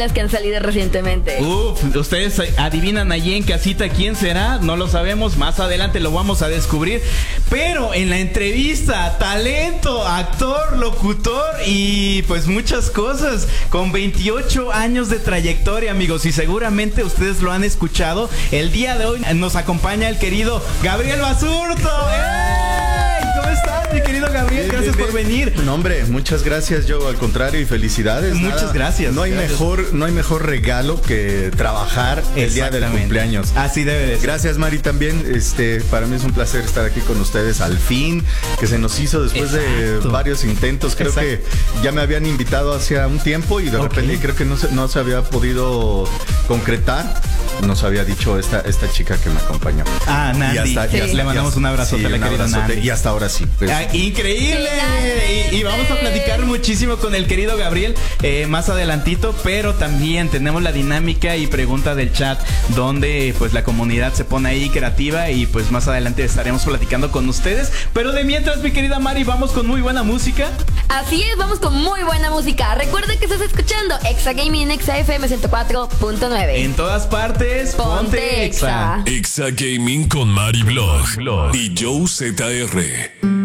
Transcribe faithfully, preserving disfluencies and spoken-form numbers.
que han salido recientemente. Uf, ustedes adivinan allí en casita quién será, no lo sabemos, más adelante lo vamos a descubrir. Pero en la entrevista, talento, actor, locutor y pues muchas cosas, con veintiocho años de trayectoria, amigos, y seguramente ustedes lo han escuchado. El día de hoy nos acompaña el querido Gabriel Basurto. ¡Ey! ¿Cómo estás, mi querido Gabriel? Bien, gracias bien, por bien. venir. No, hombre, muchas gracias. Yo al contrario y felicidades. Muchas Nada, gracias. No hay gracias. mejor, no hay mejor regalo que trabajar el día del cumpleaños. Así debe de ser. Gracias, Mari, también. Este, para mí es un placer estar aquí con ustedes al fin, que se nos hizo después Exacto. de varios intentos. Creo Exacto. que ya me habían invitado hace un tiempo y de Ok. repente creo que no se, no se había podido concretar. Nos había dicho esta, esta chica que me acompañó. Ah, Nandi. Y hasta- Sí. y hasta- Le mandamos un abrazote sí, a la un querida abrazote. Nandi. Y hasta ahora sí. Pues, Ah, increíble. Y, y vamos a platicar muchísimo con el querido Gabriel eh, más adelantito, pero también tenemos la dinámica y pregunta del chat donde pues la comunidad se pone ahí creativa y pues más adelante estaremos platicando con ustedes. Pero de mientras, mi querida Mari, vamos con muy buena música. Así es, vamos con muy buena música. Recuerda que estás escuchando Exa Gaming, Exa F M ciento cuatro punto nueve. En todas partes, ponte, Ponte Exa. Exa. Exa Gaming con Mari Blog y Joe Z R.